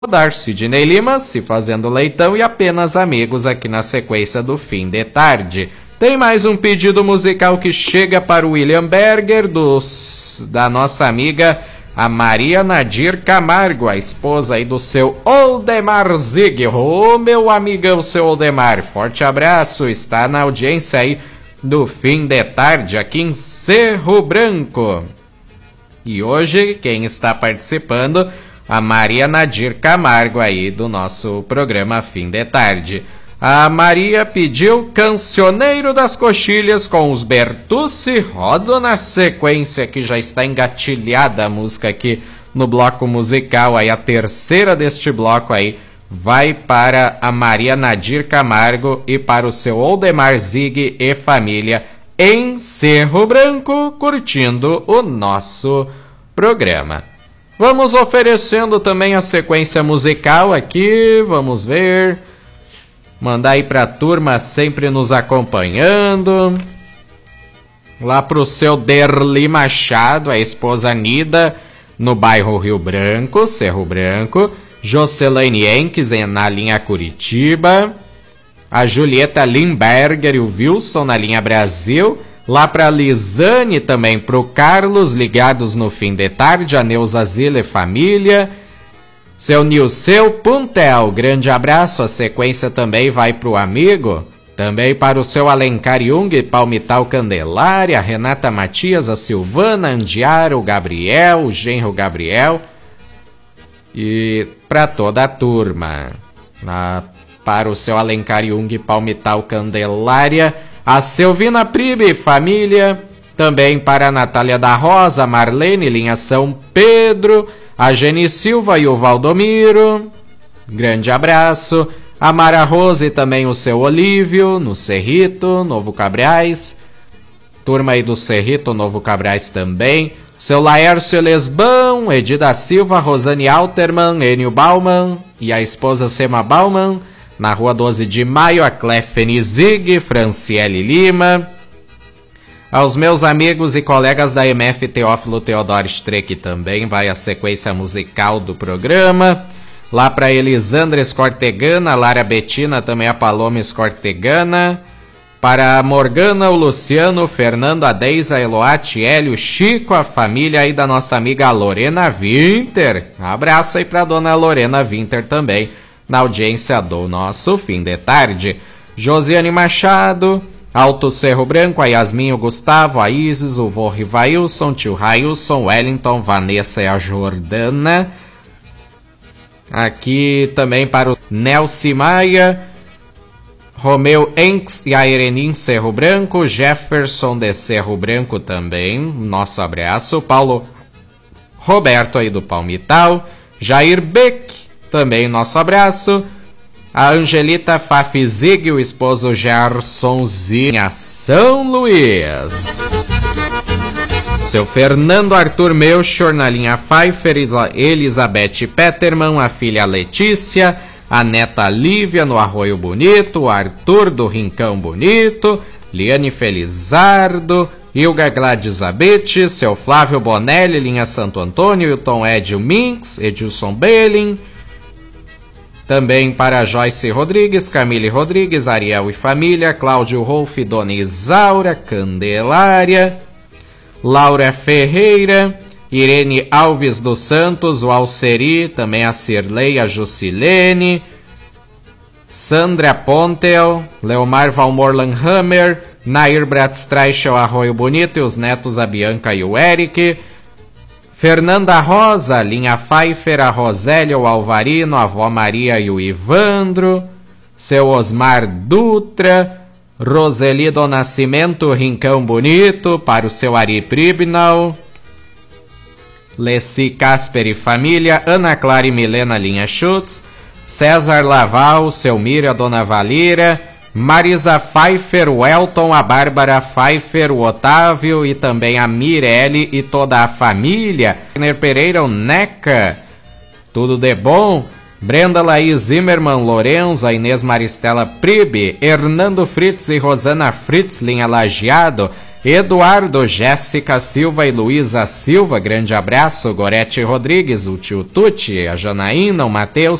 Dar Sidney Lima, Se Fazendo Leitão e Apenas Amigos aqui na sequência do Fim de Tarde. Tem mais um pedido musical que chega para o William Berger, da nossa amiga a Maria Nadir Camargo, a esposa aí do seu Oldemar Zig. Ô, meu amigão, seu Oldemar, forte abraço, está na audiência aí do Fim de Tarde aqui em Cerro Branco. E hoje quem está participando, a Maria Nadir Camargo aí do nosso programa Fim de Tarde. A Maria pediu Cancioneiro das Coxilhas com os Bertucci. Rodo na sequência que já está engatilhada a música aqui no bloco musical. Aí a terceira deste bloco aí vai para a Maria Nadir Camargo e para o seu Oldemar Zig e família em Cerro Branco, curtindo o nosso programa. Vamos oferecendo também a sequência musical aqui, vamos ver. Mandar aí pra turma sempre nos acompanhando. Lá pro seu Derli Machado, a esposa Nida, no bairro Rio Branco, Cerro Branco. Jocelaine Enques, na linha Curitiba. A Julieta Limberger e o Wilson na linha Brasil. Lá pra Lisane também, pro Carlos, ligados no Fim de Tarde, a Neuza Zila e família. Seu Nilceu Puntel, grande abraço, a sequência também vai pro amigo. Também para o seu Alencar Jung, Palmital Candelária, Renata Matias, a Silvana Andiara, o Gabriel, o genro Gabriel. E para toda a turma. Para o seu Alencar Jung, Palmital Candelária, a Silvina Pribe, família. Também para a Natália da Rosa, Marlene, linha São Pedro. A Geni Silva e o Valdomiro. Grande abraço. A Mara Rose e também o seu Olívio, no Cerrito, Novo Cabrais. Turma aí do Cerrito, Novo Cabrais também. Seu Laércio Lesbão, Edida Silva, Rosane Alterman, Enio Bauman e a esposa Sema Bauman. Na rua 12 de Maio, a Clefene Zig, Franciele Lima. Aos meus amigos e colegas da MF Teófilo Teodoro Streck também vai a sequência musical do programa. Lá para Elisandra Escortegana, Lara Betina, também a Paloma Escortegana. Para a Morgana, o Luciano, o Fernando, a Deisa, a Eloate, Hélio, Chico, a família aí da nossa amiga Lorena Winter. Abraço aí para dona Lorena Winter também, na audiência do nosso Fim de Tarde. Josiane Machado, Alto Cerro Branco, a Yasmin, o Gustavo, a Isis, o vô Rivailson, tio Railson, Wellington, Vanessa e a Jordana. Aqui também para o Nelson Maia, Romeu Enx e a Erenin Cerro Branco, Jefferson de Cerro Branco também, nosso abraço. Paulo Roberto aí do Palmital, Jair Beck, também nosso abraço. A Angelita Fafizig, o esposo Gerson Zinha, São Luís. Seu Fernando Arthur Melchior na linha Pfeiffer, Elizabeth Peterman, a filha Letícia, a neta Lívia no Arroio Bonito, o Arthur do Rincão Bonito, Liane Felizardo, Ilga Gladisabete, seu Flávio Bonelli, linha Santo Antônio, Tom Edio Minx, Edilson Belling. Também para Joyce Rodrigues, Camille Rodrigues, Ariel e família, Cláudio Rolf, Dona Isaura, Candelária, Laura Ferreira, Irene Alves dos Santos, o Alceri, também a Cirlei, a Jusilene, Sandra Pontel, Leomar Valmorlan Hammer, Nair Bratstreichel, Arroio Bonito e os netos, a Bianca e o Eric, Fernanda Rosa, linha Pfeiffer, a Rosélia, o Alvarino, a avó Maria e o Ivandro, seu Osmar Dutra, Roseli do Nascimento, Rincão Bonito, para o seu Ari Pribnal, Leci Casper e família, Ana Clara e Milena, linha Schutz, César Laval, seu Mira, a Dona Valira, Marisa Pfeiffer, o Elton, a Bárbara Pfeiffer, o Otávio e também a Mirelle e toda a família. Wagner Pereira, o Neca, tudo de bom. Brenda Laís Zimmermann Lorenzo, a Inês Maristela Pribe, Hernando Fritz e Rosana Fritz, linha Lajeado, Eduardo, Jéssica Silva e Luísa Silva, grande abraço. Gorete Rodrigues, o tio Tuti, a Janaína, o Matheus,